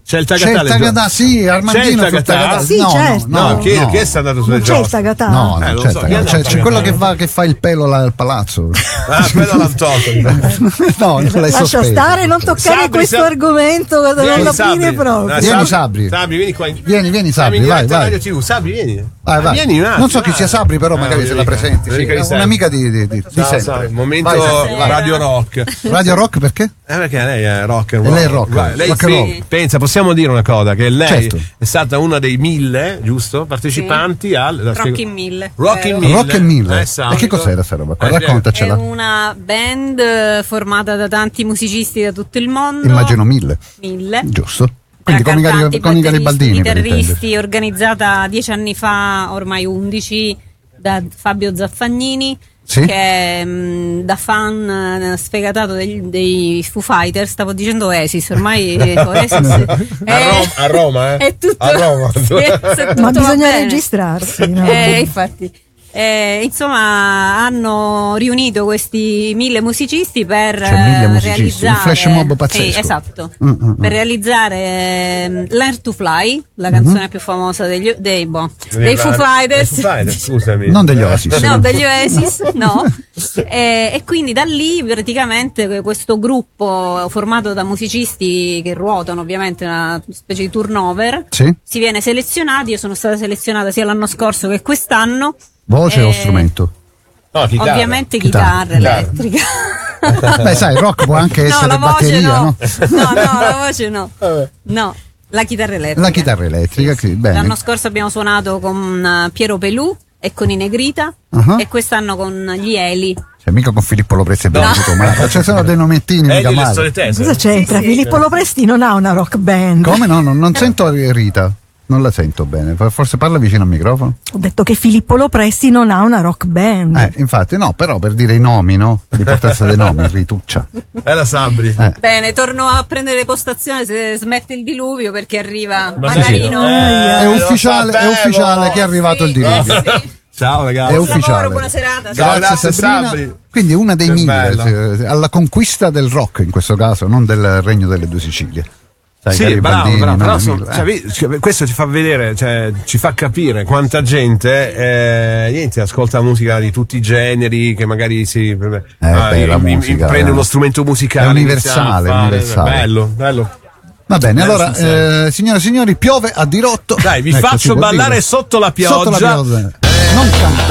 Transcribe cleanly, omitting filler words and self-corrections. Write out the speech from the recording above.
C'è il Tagatà, sì, Armandino sul Tagatà. Sì, certo. No, chi è stato andato sulle giostre? C'è il Tagatà? No, non c'è il Tagatà. C'è quello che fa il pelo là al palazzo. Quello l'hanno tolto. No, non l'hai Lascia sospeso. stare, non toccare questo argomento, non lo fine proprio. Vieni Sabri. Sabri, vieni qua. Vieni Sabri, vai. Sabri, vieni. Vai. Vieni un attimo. Non so chi sia Sabri, però magari se la presenti. Un'amica di sempre. Momento Radio Rock. Radio Rock perché? Perché lei è rocker. E lei è rock. Lei rock sì, pensa, possiamo dire una cosa, che lei certo. è stata una dei 1000, giusto? Partecipanti al Rock in 1000. Rock in 1000. Rock in 1000. E che cos'era sta roba? Raccontacela. È una band formata da tanti musicisti da tutto il mondo. Immagino 1000. Giusto. Giusto. Quindi con i Garibaldini. Chitarristi, organizzata 10 anni fa, ormai 11, da Fabio Zaffagnini. Sì? Che è da fan sfegatato dei Foo Fighters, stavo dicendo Oasis, ormai Oasis a Roma, è tutto, a Roma. Ma bisogna registrarsi, no? Infatti. Insomma, hanno riunito questi 1000 musicisti per realizzare un flash mob pazzesco. Sì, esatto. Per realizzare Learn to Fly, la canzone più famosa dei Foo Fighters. Scusami. Non degli Oasis. No, degli Oasis, no. E quindi da lì praticamente questo gruppo formato da musicisti che ruotano, ovviamente una specie di turnover, sì? Si viene selezionati. Io sono stata selezionata sia l'anno scorso che quest'anno. Voce o strumento? No, chitarra. Ovviamente chitarra elettrica. Beh, sai, il rock può anche essere batteria, no? No, la voce no. No, la chitarra elettrica. La chitarra elettrica, sì. Bene. L'anno scorso abbiamo suonato con Piero Pelù e con i Negrita, e quest'anno con gli Eli. Cioè, mica con Filippo Lopresti e Benvenuto, ma ci sono dei nomettini mica male. Cosa c'entra? Sì. Filippo Lopresti non ha una rock band. Come no? Non sento Rita. Non la sento bene, forse parla vicino al microfono. Ho detto che Filippo Lopresti non ha una rock band. Infatti no, però per dire i nomi, no? L'importanza dei nomi, rituccia. È la Sabri. Bene, torno a prendere postazione se smette il diluvio perché arriva Manarino. È ufficiale che è arrivato il diluvio. Sì. Ciao ragazzi. È ufficiale. Buona serata. Grazie Sabri. Quindi una dei 1000 alla conquista del rock in questo caso, non del Regno delle Due Sicilie. Sì, bravo, però questo ci fa vedere, cioè, ci fa capire quanta gente ascolta musica di tutti i generi, che magari prende uno strumento musicale. È universale. Bello. Va bene, allora, signore e signori, piove a dirotto. Dai, vi faccio ballare sotto la pioggia. Non cantare.